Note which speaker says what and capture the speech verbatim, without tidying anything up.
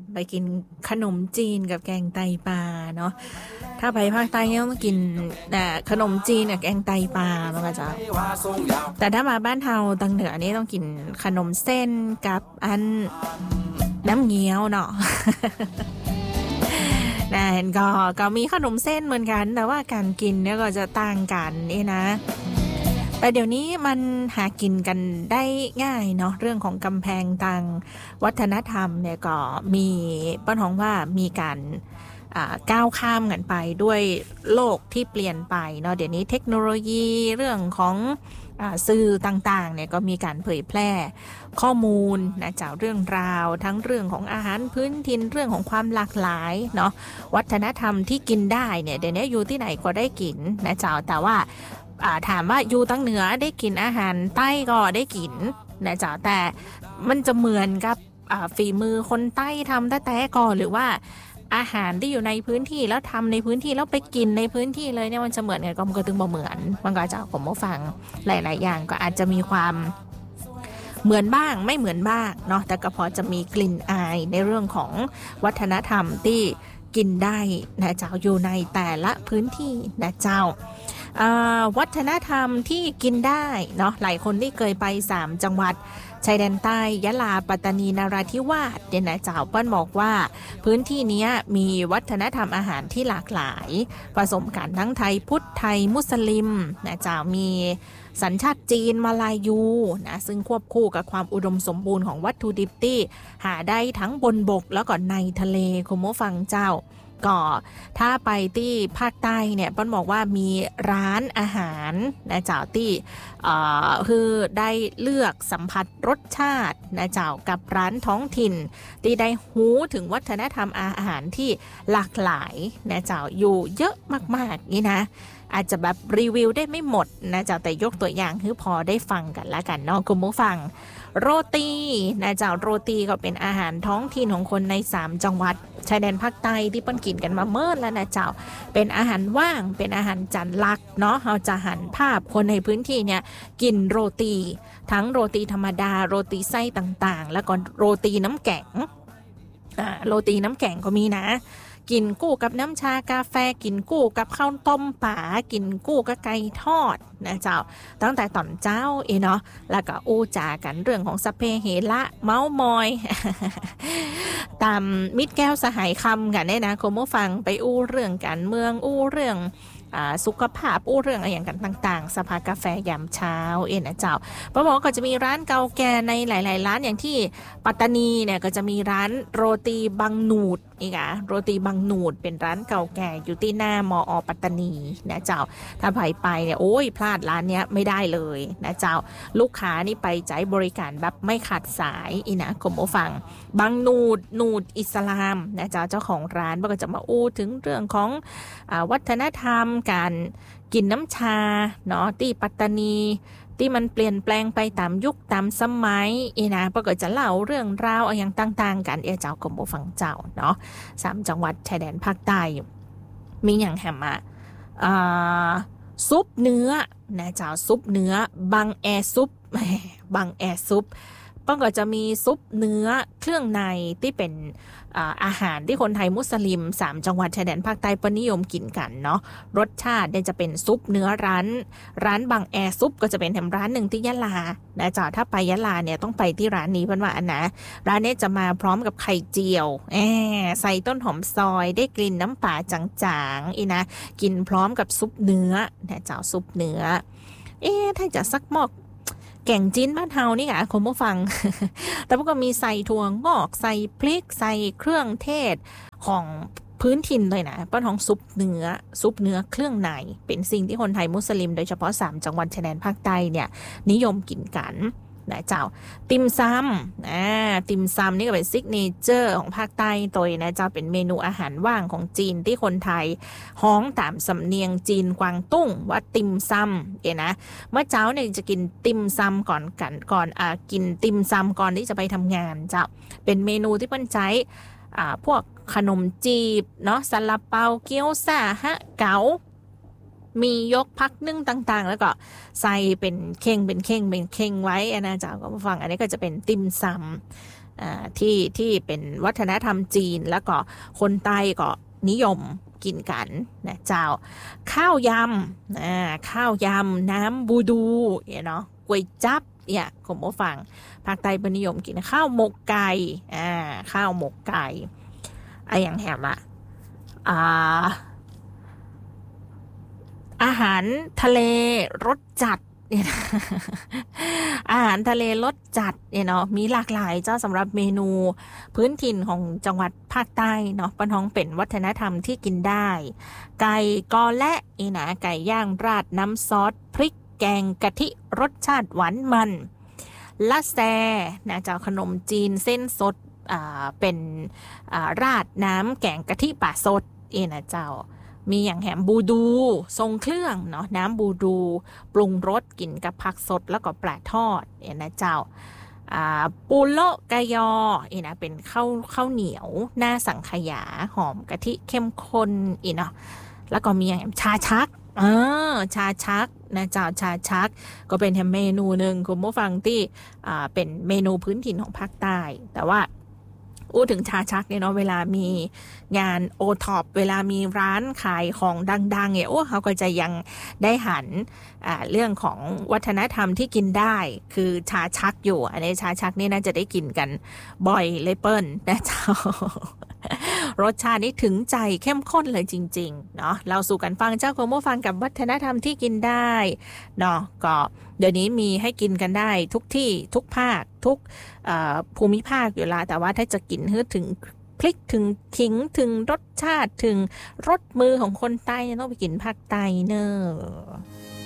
Speaker 1: ไปกินขนมจีนกับแกงไตปลาเนาะถ้าไปภาคใต้เนี่ยมากินขนมจีนกับแกงไตปลามันก็จะแต่ถ้ามาบ้านเฮาทางเหนือนี่ต้องกินขนมเส้นกับอันน้ำเงี้ยวเนาะนั่นก็ก็มีขนมเส้นเหมือนกันแต่ว่าการกินเนี่ยก็จะต่างกันนี่นะแต่เดี๋ยวนี้มันหากินกันได้ง่ายเนาะเรื่องของกำแพงทางวัฒนธรรมเนี่ยก็มีป้าท้องว่ามีการก้าวข้ามกันไปด้วยโลกที่เปลี่ยนไปเนาะเดี๋ยวนี้เทคโนโลยีเรื่องของสื่อต่างๆเนี่ยก็มีการเผยแพร่ข้อมูลนะจากเรื่องราวทั้งเรื่องของอาหารพื้นถิ่นเรื่องของความหลากหลายเนาะวัฒนธรรมที่กินได้เนี่ยเดี๋ยวนี้อยู่ที่ไหนก็ได้กินนะเจ้าแต่ว่าถามว่าอยู่ตั้งเหนือได้กินอาหารใต้ก็ได้กินนะเจ้าแต่มันจะเหมือนกับฝีมือคนใต้ทำแต่ก่อนหรือว่าอาหารที่อยู่ในพื้นที่แล้วทำในพื้นที่แล้วไปกินในพื้นที่เลยเนี่ยมันจะเหมือนกันก็มันก็ถึงบ่เหมือนมันก็จะผมมาฟังหลายๆอย่างก็อาจจะมีความเหมือนบ้างไม่เหมือนบ้างเนาะแต่ก็พอจะมีกลิ่นอายในเรื่องของวัฒนธรรมที่กินได้นะเจ้าอยู่ในแต่ละพื้นที่นะเจ้าวัฒนธรรมที่กินได้เนาะหลายคนที่เคยไปสามจังหวัดชายแดนใต้ยะลาปัตตานีนราธิวาสเนี่ยนะเจ้าเปิ้ลบอกว่าพื้นที่นี้มีวัฒนธรรมอาหารที่หลากหลายผสมกันทั้งไทยพุทธไทยมุสลิมนะเจ้ามีสัญชาติจีนมาลายูนะซึ่งควบคู่กับความอุดมสมบูรณ์ของวัตถุดิบที่หาได้ทั้งบนบกแล้วก็ในทะเลคุณผู้ฟังเจ้าก็ถ้าไปที่ภาคใต้เนี่ยป้อนบอกว่ามีร้านอาหารนะเจ้าที่คือได้เลือกสัมผัสรสชาตินะเจ้ากับร้านท้องถิ่นที่ได้หูถึงวัฒนธรรมอาหารที่หลากหลายนะเจ้าอยู่เยอะมากๆนี่นะอาจจะแบบรีวิวได้ไม่หมดนะเจ้าแต่ยกตัวอย่างคือพอได้ฟังกันละกันเนาะคุณผู้ฟังโรตีนะเจ้าโรตีก็เป็นอาหารท้องถิ่นของคนในสามจังหวัดชายแดนภาคใต้ที่ป้อนกินกันมาเมื่อแล้วนะเจ้าเป็นอาหารว่างเป็นอาหารจานหลักเนาะเราจะหันภาพคนในพื้นที่เนี่ยกินโรตีทั้งโรตีธรรมดาโรตีไส้ต่างๆแล้วก็โรตีน้ำแข็งอ่าโรตีน้ำแข็งก็มีนะกินกู้กับน้ำชากาแฟกินกู้กับข้าวต้มป่ากินกู้กับไก่ทอดนะเจ้าตั้งแต่ตอนเจ้าเอเนาะแล้วก็อู้จากันเรื่องของสเพเหระเมาส์มอย ตามมิตรแก้วสหายคำกันเนี่ยนะคุณผู้ฟังไปอู้เรื่องการเมืองอู้เรื่องสุขภาพอู้เรื่องอะไรอย่างกันต่างๆสภากาแฟยามเช้าเอ็นนะเจ้าป้าบอกก็จะมีร้านเก่าแก่ในหลายๆร้านอย่างที่ปัตตานีเนี่ยก็จะมีร้านโรตีบางหนูดอีกอะโรตีบางหนูดเป็นร้านเก่าแก่อยู่ที่หน้ามอปัตตานีนะเจ้าถ้าไปไปเนี่ยโอ้ยพลาดร้านเนี้ยไม่ได้เลยนะเจ้าลูกค้านี่ไปใจบริการแบบไม่ขาดสายอีนะคุณผู้ฟังบางหนูดหนูดอิสลามนะเจ้าเจ้าของร้านก็จะมาอู้ถึงเรื่องของอ่าวัฒนธรรมการกินน้ำชาเนาะที่ปัตตานีที่มันเปลี่ยนแปลงไปตามยุคตามสมัยอีนะปรากฏจะเล่าเรื่องราวอะไรอย่างต่างๆกันเอเจ้ากรมฟังเจ้าเนาะสามจังหวัดชายแดนภาคใต้มีอย่างแฮมอ่ะอ่าซุปเนื้อนะเจ้าซุปเนื้อบางแอซุปบางแอซุปป้องก็จะมีซุปเนื้อเครื่องในที่เป็นอาหารที่คนไทยมุสลิมสามจังหวัดชายแดนภาคใต้ปนิยมกินกันเนาะรสชาติเนี่ยจะเป็นซุปเนื้อร้านร้านบางแอซุปก็จะเป็นแถมร้านหนึ่งที่ยะลานะจ๊ะถ้าไปยะลาเนี่ยต้องไปที่ร้านนี้เพราะว่าอันนะร้านนี้จะมาพร้อมกับไข่เจียวแอบใส่ต้นหอมซอยได้กลิ่นน้ำปลาจางๆอีนะกินพร้อมกับซุปเนื้อนะจ๊ะซุปเนื้อเอ๊ะถ้าจะสักหม้อแกงจีนบ้านเฮานี่ค่ะคุณผู้ฟัง แต่พวกก็มีใส่ถั่วงอกใส่พริกใส่เครื่องเทศของพื้นถิ่นเลยนะป้อนของซุปเนื้อซุปเนื้อเครื่องในเป็นสิ่งที่คนไทยมุสลิมโดยเฉพาะสามจังหวัดชายแดนภาคใต้เนี่ยนิยมกินกันนะเจ้าติ่มซำอ่าติ่มซำนี่ก็เป็นซิกเนเจอร์ของภาคใต้ตัวนะเจ้าเป็นเมนูอาหารว่างของจีนที่คนไทยฮ้องตามสำเนียงจีนกวางตุ้งว่าติ่มซำเอ๋นะเมื่อเช้าเนี่ยจะกินติ่มซำก่อนกันก่อนอ่ากินติ่มซำก่อนที่จะไปทำงานเจ้าเป็นเมนูที่เปิ้นใช้อ่าพวกขนมจีบเนาะซาลาเปาเกี๊ยวซ่าฮะเก๋ามียกพักนึ่งต่างๆแล้วก็ใส่เป็นเข่งเป็นเข่งเป็นเข่งไว้นะจ๊ะก็มาฟังอันนี้ก็จะเป็นติ่มซำที่ที่เป็นวัฒนธรรมจีนแล้วก็คนใต้ก็นิยมกินกันนะเจ้าข้าวยำอ่าข้าวยำน้ำบูดูเนาะก๋วยจั๊บเนี่ยคุณผู้ฟังภาคใต้เป็นนิยมกินข้าวหมกไก่อ่าข้าวหมกไก่ไอ้อย่างแหมละอ่าอาหารทะเลรสจัดเนี่ยอาหารทะเลรสจัดเนี่ยเนาะมีหลากหลายเจ้าสำหรับเมนูพื้นถิ่นของจังหวัดภาคใต้เนาะปะท้องเป็นวัฒนธรรมที่กินได้ไก่กอและนี่นะไก่ย่างราดน้ำซอสพริกแกงกะทิรสชาติหวานมันละแซนะเจ้าขนมจีนเส้นสดอ่าเป็นอ่าราดน้ำแกงกะทิป่าสดเอ็นะเจ้ามีอย่างแหมบูดูทรงเครื่องเนาะน้ำบูดูปรุงรสกินกับผักสดแล้วก็ปลาทอดเอ็นะเจ้าปูโลกะยอเอ็นะเป็นข้าวข้าวเหนียวหน้าสังขยาหอมกะทิเข้มข้นอีเนาะแล้วก็มีอย่างชาชักเออชาชักนะเจ้าชาชักก็เป็นเมนูหนึ่งคุณผู้ฟังที่อ่าเป็นเมนูพื้นถิ่นของภาคใต้แต่ว่าอู้ถึงชาชักเนี่ยเนาะเวลามีงานโอท็อปเวลามีร้านขายของดังๆเนี่ยโอ้เขาก็จะยังได้หันอ่าเรื่องของวัฒนธรรมที่กินได้คือชาชักอยู่อันนี้ชาชักนี่น่าจะได้กินกันบ่อยเลยเปิ้ลนะเจ้ารสชาตินี่ถึงใจเข้มข้นเลยจริงๆเนาะเราสู่กันฟังเจ้าคุณผู้ฟังกับวัฒนธรรมที่กินได้เนาะก็เดี๋ยวนี้มีให้กินกันได้ทุกที่ทุกภาคทุกภูมิภาคอยู่แล้วแต่ว่าถ้าจะกินให้ถึงพริกถึงขิงถึงรสชาติถึงรสมือของคนใต้ต้องไปกินภาคใต้เนอะ